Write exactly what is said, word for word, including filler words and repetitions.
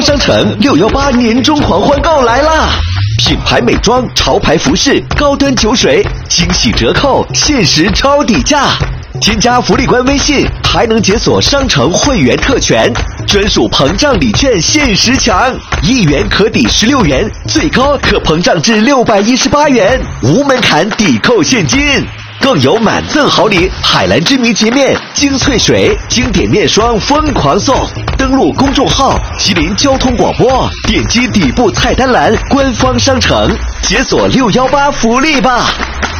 商城六一八年终狂欢购来啦！品牌美妆、潮牌服饰、高端酒水，惊喜折扣，限时超底价。添加福利官微信，还能解锁商城会员特权，专属膨胀礼券限时抢，一元可抵十六元，最高可膨胀至六百一十八元，无门槛抵扣现金。更有满赠好礼，海蓝之谜洁面、精粹水、经典面霜疯狂送！登录公众号吉林交通广播，点击底部菜单栏官方商城，解锁六一八福利吧！